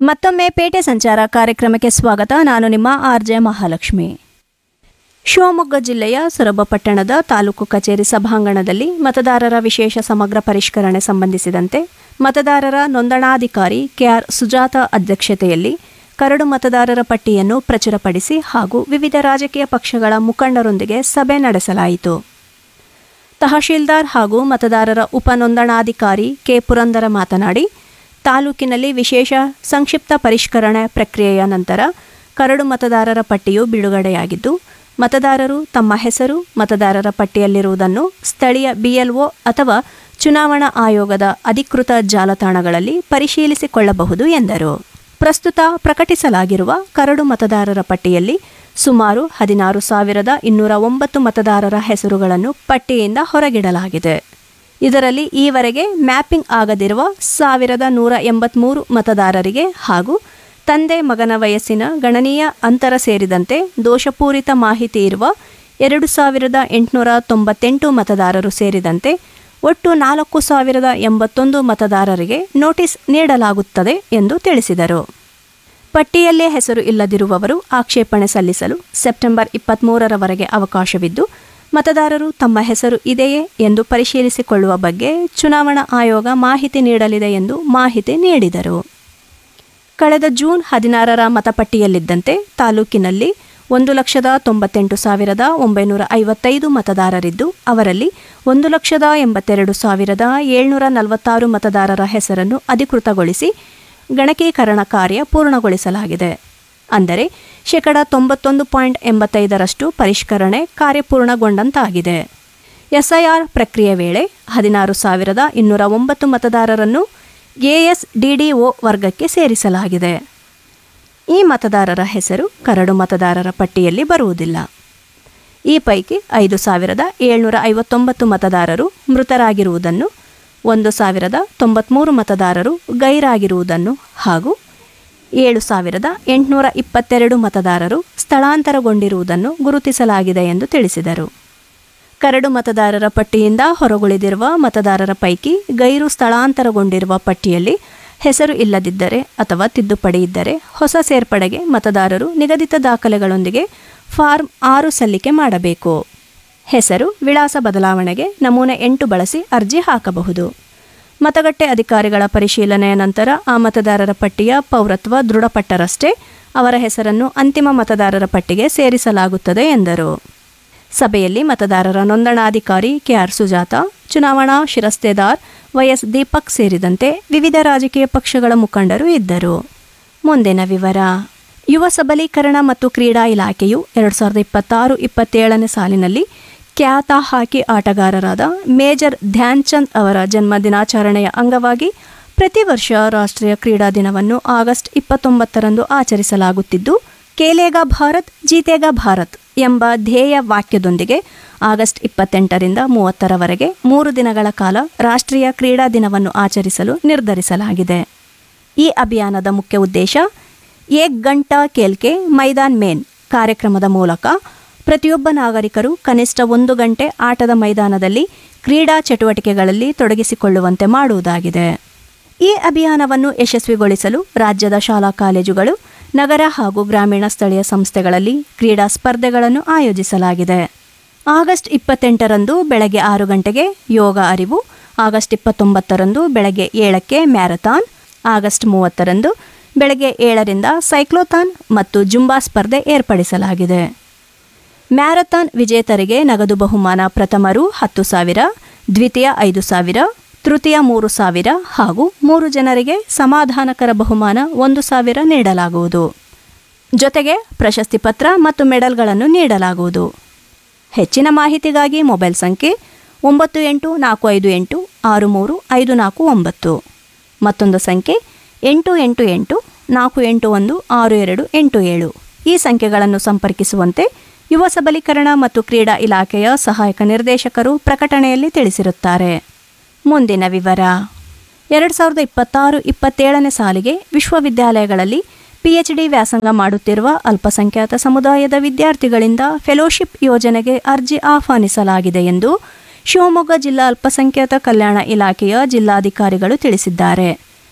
ಮತ್ತೊಮ್ಮೆ ಪೇಟೆ ಸಂಚಾರ ಕಾರ್ಯಕ್ರಮಕ್ಕೆ ಸ್ವಾಗತ. ನಾನು ನಿಮ್ಮ ಆರ್ಜೆ ಮಹಾಲಕ್ಷ್ಮಿ. ಶಿವಮೊಗ್ಗ ಜಿಲ್ಲೆಯ ಸೊರಬ ಪಟ್ಟಣದ ತಾಲೂಕು ಕಚೇರಿ ಸಭಾಂಗಣದಲ್ಲಿ ಮತದಾರರ ವಿಶೇಷ ಸಮಗ್ರ ಪರಿಷ್ಕರಣೆ ಸಂಬಂಧಿಸಿದಂತೆ ಮತದಾರರ ನೋಂದಣಾಧಿಕಾರಿ ಕೆಆರ್ ಸುಜಾತ ಅಧ್ಯಕ್ಷತೆಯಲ್ಲಿ ಕರಡು ಮತದಾರರ ಪಟ್ಟಿಯನ್ನು ಪ್ರಚುರಪಡಿಸಿ ಹಾಗೂ ವಿವಿಧ ರಾಜಕೀಯ ಪಕ್ಷಗಳ ಮುಖಂಡರೊಂದಿಗೆ ಸಭೆ ನಡೆಸಲಾಯಿತು. ತಹಶೀಲ್ದಾರ್ ಹಾಗೂ ಮತದಾರರ ಉಪನೋಂದಣಾಧಿಕಾರಿ ಕೆ ಪುರಂದರ ಮಾತನಾಡಿ, ತಾಲೂಕಿನಲ್ಲಿ ವಿಶೇಷ ಸಂಕ್ಷಿಪ್ತ ಪರಿಷ್ಕರಣೆ ಪ್ರಕ್ರಿಯೆಯ ನಂತರ ಕರಡು ಮತದಾರರ ಪಟ್ಟಿಯು ಬಿಡುಗಡೆಯಾಗಿದ್ದು, ಮತದಾರರು ತಮ್ಮ ಹೆಸರು ಮತದಾರರ ಪಟ್ಟಿಯಲ್ಲಿರುವುದನ್ನು ಸ್ಥಳೀಯ ಬಿಎಲ್ಒ ಅಥವಾ ಚುನಾವಣಾ ಆಯೋಗದ ಅಧಿಕೃತ ಜಾಲತಾಣಗಳಲ್ಲಿ ಪರಿಶೀಲಿಸಿಕೊಳ್ಳಬಹುದು ಎಂದರು. ಪ್ರಸ್ತುತ ಪ್ರಕಟಿಸಲಾಗಿರುವ ಕರಡು ಮತದಾರರ ಪಟ್ಟಿಯಲ್ಲಿ ಸುಮಾರು 16,209 ಮತದಾರರ ಹೆಸರುಗಳನ್ನು ಪಟ್ಟಿಯಿಂದ ಹೊರಗಿಡಲಾಗಿದೆ. ಇದರಲ್ಲಿ ಈವರೆಗೆ ಮ್ಯಾಪಿಂಗ್ ಆಗದಿರುವ 1,183 ಮತದಾರರಿಗೆ ಹಾಗೂ ತಂದೆ ಮಗನ ವಯಸ್ಸಿನ ಗಣನೀಯ ಅಂತರ ಸೇರಿದಂತೆ ದೋಷಪೂರಿತ ಮಾಹಿತಿ ಇರುವ 2,898 ಮತದಾರರು ಸೇರಿದಂತೆ ಒಟ್ಟು 4,081 ಮತದಾರರಿಗೆ ನೋಟಿಸ್ ನೀಡಲಾಗುತ್ತದೆ ಎಂದು ತಿಳಿಸಿದರು. ಪಟ್ಟಿಯಲ್ಲೇ ಹೆಸರು ಇಲ್ಲದಿರುವವರು ಆಕ್ಷೇಪಣೆ ಸಲ್ಲಿಸಲು ಸೆಪ್ಟೆಂಬರ್ 23ರವರೆಗೆ ಅವಕಾಶವಿದ್ದು, ಮತದಾರರು ತಮ್ಮ ಹೆಸರು ಇದೆಯೇ ಎಂದು ಪರಿಶೀಲಿಸಿಕೊಳ್ಳುವ ಬಗ್ಗೆ ಚುನಾವಣಾ ಆಯೋಗ ಮಾಹಿತಿ ನೀಡಲಿದೆ ಎಂದು ಮಾಹಿತಿ ನೀಡಿದರು. ಕಳೆದ ಜೂನ್ 16ರ ಮತಪಟ್ಟಿಯಲ್ಲಿದ್ದಂತೆ ತಾಲೂಕಿನಲ್ಲಿ 1,98,955 ಮತದಾರರಿದ್ದು, ಅವರಲ್ಲಿ 1,82,746 ಮತದಾರರ ಹೆಸರನ್ನು ಅಧಿಕೃತಗೊಳಿಸಿ ಗಣಕೀಕರಣ ಕಾರ್ಯ ಪೂರ್ಣಗೊಳಿಸಲಾಗಿದೆ. ಅಂದರೆ 91.85% ಪರಿಷ್ಕರಣೆ ಕಾರ್ಯಪೂರ್ಣಗೊಂಡಂತಾಗಿದೆ. ಎಸ್ಐಆರ್ ಪ್ರಕ್ರಿಯೆ ವೇಳೆ 16,209 ಮತದಾರರನ್ನು ಎಎಸ್ಡಿಡಿಒ ವರ್ಗಕ್ಕೆ ಸೇರಿಸಲಾಗಿದೆ. ಈ ಮತದಾರರ ಹೆಸರು ಕರಡು ಮತದಾರರ ಪಟ್ಟಿಯಲ್ಲಿ ಬರುವುದಿಲ್ಲ. ಈ ಪೈಕಿ 5,759 ಮತದಾರರು ಮೃತರಾಗಿರುವುದನ್ನು, 1,093 ಮತದಾರರು ಗೈರಾಗಿರುವುದನ್ನು ಹಾಗೂ 7,822 ಮತದಾರರು ಸ್ಥಳಾಂತರಗೊಂಡಿರುವುದನ್ನು ಗುರುತಿಸಲಾಗಿದೆ ಎಂದು ತಿಳಿಸಿದರು. ಕರಡು ಮತದಾರರ ಪಟ್ಟಿಯಿಂದ ಹೊರಗುಳಿದಿರುವ ಮತದಾರರ ಪೈಕಿ ಗೈರು ಸ್ಥಳಾಂತರಗೊಂಡಿರುವ ಪಟ್ಟಿಯಲ್ಲಿ ಹೆಸರು ಇಲ್ಲದಿದ್ದರೆ ಅಥವಾ ತಿದ್ದುಪಡಿ ಇದ್ದರೆ ಹೊಸ ಸೇರ್ಪಡೆಗೆ ಮತದಾರರು ನಿಗದಿತ ದಾಖಲೆಗಳೊಂದಿಗೆ ಫಾರ್ಮ್ 6 ಸಲ್ಲಿಕೆ ಮಾಡಬೇಕು. ಹೆಸರು ವಿಳಾಸ ಬದಲಾವಣೆಗೆ ನಮೂನೆ 8 ಬಳಸಿ ಅರ್ಜಿ ಹಾಕಬಹುದು. ಮತಗಟ್ಟೆ ಅಧಿಕಾರಿಗಳ ಪರಿಶೀಲನೆಯ ನಂತರ ಆ ಮತದಾರರ ಪಟ್ಟಿಯ ಪೌರತ್ವ ದೃಢಪಟ್ಟರಷ್ಟೇ ಅವರ ಹೆಸರನ್ನು ಅಂತಿಮ ಮತದಾರರ ಪಟ್ಟಿಗೆ ಸೇರಿಸಲಾಗುತ್ತದೆ ಎಂದರು. ಸಭೆಯಲ್ಲಿ ಮತದಾರರ ನೋಂದಣಾಧಿಕಾರಿ ಕೆಆರ್ ಸುಜಾತ, ಚುನಾವಣಾ ಶಿರಸ್ತೇದಾರ್ ವೈಎಸ್ ದೀಪಕ್ ಸೇರಿದಂತೆ ವಿವಿಧ ರಾಜಕೀಯ ಪಕ್ಷಗಳ ಮುಖಂಡರು ಇದ್ದರು. ಮುಂದಿನ ವಿವರ. ಯುವ ಸಬಲೀಕರಣ ಮತ್ತು ಕ್ರೀಡಾ ಇಲಾಖೆಯು 2026-27ನೇ ಸಾಲಿನಲ್ಲಿ ಖ್ಯಾತ ಹಾಕಿ ಆಟಗಾರರಾದ ಮೇಜರ್ ಧ್ಯಾನ್ ಚಂದ್ ಅವರ ಜನ್ಮ ದಿನಾಚರಣೆಯ ಅಂಗವಾಗಿ ಪ್ರತಿ ವರ್ಷ ರಾಷ್ಟ್ರೀಯ ಕ್ರೀಡಾ ದಿನವನ್ನು ಆಗಸ್ಟ್ 29ರಂದು ಆಚರಿಸಲಾಗುತ್ತಿದ್ದು, ಕೇಲೇಗಾ ಭಾರತ್ ಜೀತೇಗಾ ಭಾರತ್ ಎಂಬ ಧ್ಯೇಯ ವಾಕ್ಯದೊಂದಿಗೆ ಆಗಸ್ಟ್ 28ರಿಂದ 30ರವರೆಗೆ 3 ದಿನಗಳ ಕಾಲ ರಾಷ್ಟ್ರೀಯ ಕ್ರೀಡಾ ದಿನವನ್ನು ಆಚರಿಸಲು ನಿರ್ಧರಿಸಲಾಗಿದೆ. ಈ ಅಭಿಯಾನದ ಮುಖ್ಯ ಉದ್ದೇಶ ಏಕ್ ಗಂಟಾ ಖೇಲ್ಕೆ ಮೈದಾನ್ ಮೇನ್ ಕಾರ್ಯಕ್ರಮದ ಮೂಲಕ ಪ್ರತಿಯೊಬ್ಬ ನಾಗರಿಕರು ಕನಿಷ್ಠ 1 ಗಂಟೆ ಆಟದ ಮೈದಾನದಲ್ಲಿ ಕ್ರೀಡಾ ಚಟುವಟಿಕೆಗಳಲ್ಲಿ ತೊಡಗಿಸಿಕೊಳ್ಳುವಂತೆ ಮಾಡುವುದಾಗಿದೆ. ಈ ಅಭಿಯಾನವನ್ನು ಯಶಸ್ವಿಗೊಳಿಸಲು ರಾಜ್ಯದ ಶಾಲಾ ಕಾಲೇಜುಗಳು, ನಗರ ಹಾಗೂ ಗ್ರಾಮೀಣ ಸ್ಥಳೀಯ ಸಂಸ್ಥೆಗಳಲ್ಲಿ ಕ್ರೀಡಾ ಸ್ಪರ್ಧೆಗಳನ್ನು ಆಯೋಜಿಸಲಾಗಿದೆ. ಆಗಸ್ಟ್ 28ರಂದು ಬೆಳಗ್ಗೆ 6 ಗಂಟೆಗೆ ಯೋಗ ಅರಿವು, ಆಗಸ್ಟ್ 29ರಂದು ಬೆಳಗ್ಗೆ 7ಕ್ಕೆ ಮ್ಯಾರಥಾನ್, ಆಗಸ್ಟ್ 30ರಂದು ಬೆಳಗ್ಗೆ 7ರಿಂದ ಸೈಕ್ಲೋಥಾನ್ ಮತ್ತು ಜುಂಬಾ ಸ್ಪರ್ಧೆ ಏರ್ಪಡಿಸಲಾಗಿದೆ. ಮ್ಯಾರಥಾನ್ ವಿಜೇತರಿಗೆ ನಗದು ಬಹುಮಾನ ಪ್ರಥಮರು 10,000, ದ್ವಿತೀಯ 5,000, ತೃತೀಯ 3,000 ಹಾಗೂ 3 ಜನರಿಗೆ ಸಮಾಧಾನಕರ ಬಹುಮಾನ 1,000 ನೀಡಲಾಗುವುದು. ಜೊತೆಗೆ ಪ್ರಶಸ್ತಿ ಪತ್ರ ಮತ್ತು ಮೆಡಲ್ಗಳನ್ನು ನೀಡಲಾಗುವುದು. ಹೆಚ್ಚಿನ ಮಾಹಿತಿಗಾಗಿ ಮೊಬೈಲ್ ಸಂಖ್ಯೆ 9845863549, ಮತ್ತೊಂದು ಸಂಖ್ಯೆ 8884816287. ಈ ಸಂಖ್ಯೆಗಳನ್ನು ಸಂಪರ್ಕಿಸುವಂತೆ ಯುವ ಸಬಲೀಕರಣ ಮತ್ತು ಕ್ರೀಡಾ ಇಲಾಖೆಯ ಸಹಾಯಕ ನಿರ್ದೇಶಕರು ಪ್ರಕಟಣೆಯಲ್ಲಿ ತಿಳಿಸಿರುತ್ತಾರೆ. ಮುಂದಿನ ವಿವರ. 2026-27ನೇ ಸಾಲಿಗೆ ವಿಶ್ವವಿದ್ಯಾಲಯಗಳಲ್ಲಿ ಪಿಎಚ್ಡಿ ವ್ಯಾಸಂಗ ಮಾಡುತ್ತಿರುವ ಅಲ್ಪಸಂಖ್ಯಾತ ಸಮುದಾಯದ ವಿದ್ಯಾರ್ಥಿಗಳಿಂದ ಫೆಲೋಶಿಪ್ ಯೋಜನೆಗೆ ಅರ್ಜಿ ಆಹ್ವಾನಿಸಲಾಗಿದೆ ಎಂದು ಶಿವಮೊಗ್ಗ ಜಿಲ್ಲಾ ಅಲ್ಪಸಂಖ್ಯಾತ ಕಲ್ಯಾಣ ಇಲಾಖೆಯ ಜಿಲ್ಲಾಧಿಕಾರಿಗಳು ತಿಳಿಸಿದ್ದಾರೆ.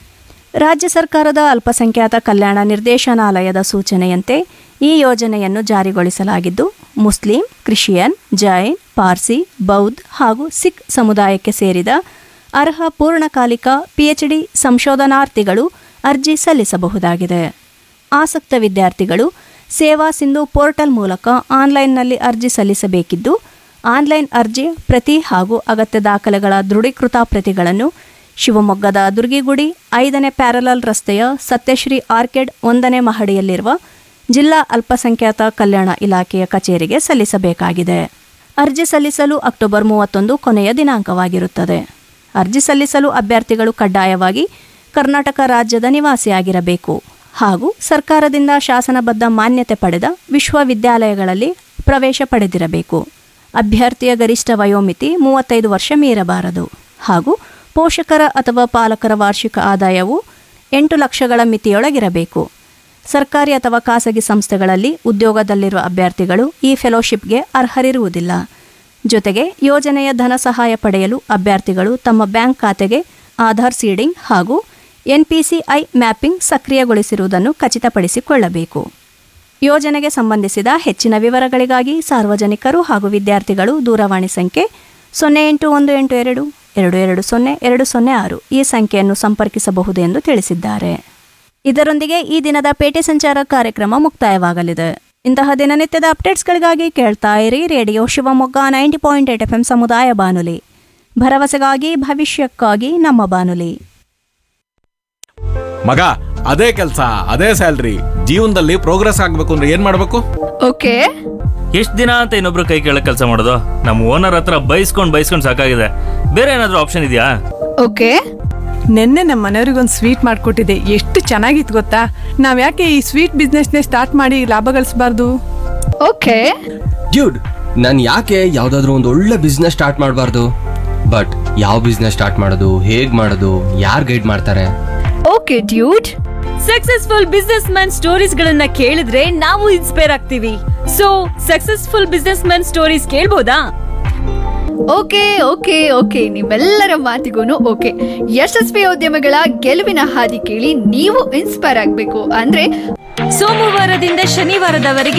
ರಾಜ್ಯ ಸರ್ಕಾರದ ಅಲ್ಪಸಂಖ್ಯಾತ ಕಲ್ಯಾಣ ನಿರ್ದೇಶನಾಲಯದ ಸೂಚನೆಯಂತೆ ಈ ಯೋಜನೆಯನ್ನು ಜಾರಿಗೊಳಿಸಲಾಗಿದ್ದು, ಮುಸ್ಲಿಂ, ಕ್ರಿಶ್ಚಿಯನ್, ಜೈನ್, ಪಾರ್ಸಿ, ಬೌದ್ಧ ಹಾಗೂ ಸಿಖ್ ಸಮುದಾಯಕ್ಕೆ ಸೇರಿದ ಅರ್ಹ ಪೂರ್ಣಕಾಲಿಕ PhD ಸಂಶೋಧನಾರ್ಥಿಗಳು ಅರ್ಜಿ ಸಲ್ಲಿಸಬಹುದಾಗಿದೆ. ಆಸಕ್ತ ವಿದ್ಯಾರ್ಥಿಗಳು ಸೇವಾ ಸಿಂಧು ಪೋರ್ಟಲ್ ಮೂಲಕ ಆನ್ಲೈನ್ನಲ್ಲಿ ಅರ್ಜಿ ಸಲ್ಲಿಸಬೇಕಿದ್ದು, ಆನ್ಲೈನ್ ಅರ್ಜಿ ಪ್ರತಿ ಹಾಗೂ ಅಗತ್ಯ ದಾಖಲೆಗಳ ದೃಢೀಕೃತ ಪ್ರತಿಗಳನ್ನು ಶಿವಮೊಗ್ಗದ ದುರ್ಗಿಗುಡಿ 5ನೇ ಪ್ಯಾರಲಲ್ ರಸ್ತೆಯ ಸತ್ಯಶ್ರೀ ಆರ್ಕಿಡ್ 1ನೇ ಮಹಡಿಯಲ್ಲಿರುವ ಜಿಲ್ಲಾ ಅಲ್ಪಸಂಖ್ಯಾತ ಕಲ್ಯಾಣ ಇಲಾಖೆಯ ಕಚೇರಿಗೆ ಸಲ್ಲಿಸಬೇಕಾಗಿದೆ. ಅರ್ಜಿ ಸಲ್ಲಿಸಲು ಅಕ್ಟೋಬರ್ 31 ಕೊನೆಯ ದಿನಾಂಕವಾಗಿರುತ್ತದೆ. ಅರ್ಜಿ ಸಲ್ಲಿಸಲು ಅಭ್ಯರ್ಥಿಗಳು ಕಡ್ಡಾಯವಾಗಿ ಕರ್ನಾಟಕ ರಾಜ್ಯದ ನಿವಾಸಿಯಾಗಿರಬೇಕು ಹಾಗೂ ಸರ್ಕಾರದಿಂದ ಶಾಸನಬದ್ಧ ಮಾನ್ಯತೆ ಪಡೆದ ವಿಶ್ವವಿದ್ಯಾಲಯಗಳಲ್ಲಿ ಪ್ರವೇಶ ಪಡೆದಿರಬೇಕು. ಅಭ್ಯರ್ಥಿಯ ಗರಿಷ್ಠ ವಯೋಮಿತಿ 35 ವರ್ಷ ಮೀರಬಾರದು ಹಾಗೂ ಪೋಷಕರ ಅಥವಾ ಪಾಲಕರ ವಾರ್ಷಿಕ ಆದಾಯವು 8 ಲಕ್ಷಗಳ ಮಿತಿಯೊಳಗಿರಬೇಕು. ಸರ್ಕಾರಿ ಅಥವಾ ಖಾಸಗಿ ಸಂಸ್ಥೆಗಳಲ್ಲಿ ಉದ್ಯೋಗದಲ್ಲಿರುವ ಅಭ್ಯರ್ಥಿಗಳು ಈ ಫೆಲೋಶಿಪ್ಗೆ ಅರ್ಹರಿರುವುದಿಲ್ಲ. ಜೊತೆಗೆ ಯೋಜನೆಯ ಧನ ಸಹಾಯ ಪಡೆಯಲು ಅಭ್ಯರ್ಥಿಗಳು ತಮ್ಮ ಬ್ಯಾಂಕ್ ಖಾತೆಗೆ ಆಧಾರ್ ಸೀಡಿಂಗ್ ಹಾಗೂ NPCI ಮ್ಯಾಪಿಂಗ್ ಸಕ್ರಿಯಗೊಳಿಸಿರುವುದನ್ನು ಖಚಿತಪಡಿಸಿಕೊಳ್ಳಬೇಕು. ಯೋಜನೆಗೆ ಸಂಬಂಧಿಸಿದ ಹೆಚ್ಚಿನ ವಿವರಗಳಿಗಾಗಿ ಸಾರ್ವಜನಿಕರು ಹಾಗೂ ವಿದ್ಯಾರ್ಥಿಗಳು ದೂರವಾಣಿ ಸಂಖ್ಯೆ 081822 220206 ಈ ಸಂಖ್ಯೆಯನ್ನು ಸಂಪರ್ಕಿಸಬಹುದು ಎಂದು ತಿಳಿಸಿದ್ದಾರೆ. ಇದರೊಂದಿಗೆ ಈ ದಿನದ ಪೇಟೆ ಸಂಚಾರ ಕಾರ್ಯಕ್ರಮ ಮುಕ್ತಾಯವಾಗಲಿದೆ. ಇಂತಹ ದಿನನಿತ್ಯದ ಅಪ್ಡೇಟ್ಸ್ಗಳಿಗಾಗಿ ಕೇಳ್ತಾ ಇರಿ ರೇಡಿಯೋ ಶಿವಮೊಗ್ಗ 90.8 FM ಸಮುದಾಯ ಬಾನುಲಿ. ಭರವಸೆಗಾಗಿ ಭವಿಷ್ಯಕ್ಕಾಗಿ ನಮ್ಮ ಬಾನುಲಿ. ಮಗ, ಅದೇ ಕೆಲಸ, ಅದೇ ಸ್ಯಾಲ್ರಿ, ಜೀವನದಲ್ಲಿ ಪ್ರೋಗ್ರೆಸ್ ಆಗ್ಬೇಕು ಅಂದ್ರೆ ಏನ್ ಮಾಡ್ಬೇಕು? ಓಕೆ, ಎಷ್ಟು ದಿನ ಅಂತ ಇನ್ನೊಬ್ರು ಕೈ ಕೆಳಗೆ ಕೆಲಸ ಮಾಡೋದು? ನಮ್ಮ ಓನರ್ ಹತ್ರ ಬೈಸ್ಕೊಂಡು ಸಾಕಾಗಿದೆ. ಬೇರೆ ಏನಾದರೂ ಆಪ್ಷನ್ ಇದೆಯಾ? ಓಕೆ. ನಿನ್ನೆ ನಮ್ಮ ಮನೆಯವ್ರಿಗೊಂದು ಸ್ವೀಟ್ ಮಾಡಿಕೊಟ್ಟಿದ್ದೆ, ಎಷ್ಟು ಚೆನ್ನಾಗಿತ್ತು ಗೊತ್ತಾ. ನಾವ್ ಯಾಕೆ ಈ ಸ್ವೀಟ್ ಬಿಸ್ನೆಸ್ನೇ ಸ್ಟಾರ್ಟ್ ಮಾಡಿ ಲಾಭ ಗಳಿಸಬಾರ್ದು? ಓಕೆ ಡ್ಯೂಡ್, ನಾನು ಯಾಕೆ ಯಾವ್ದಾದ್ರು ಒಂದು ಒಳ್ಳೆ ಬಿಸ್ನೆಸ್ ಸ್ಟಾರ್ಟ್ ಮಾಡಬಾರ್ದು? ಬಟ್ ಯಾವ ಬಿಸ್ನೆಸ್ ಸ್ಟಾರ್ಟ್ ಮಾಡೋದು, ಹೇಗ್ ಮಾಡೋದು, ಯಾರು ಗೈಡ್ ಮಾಡ್ತಾರೆ? Okay dude, successful business man stories ಗಳನ್ನ ಕೇಳಿದ್ರೆ ನಾವು ಇನ್ಸ್ಪೈರ್ ಆಗ್ತೀವಿ. So successful business man stories ಕೇಳ್ಬೋದಾ? Okay okay okay ನಿಮ್ಮೆಲ್ಲರ ಮಾತಿಗೂ ಓಕೆ. ಯಶಸ್ವಿ ಉದ್ಯಮಗಳ ಗೆಲುವಿನ ಹಾದಿ ಕೇಳಿ ನೀವು ಇನ್ಸ್ಪೈರ್ ಆಗಬೇಕು ಅಂದ್ರೆ ಸೋಮವಾರದಿಂದ ಶನಿವಾರದವರೆಗೆ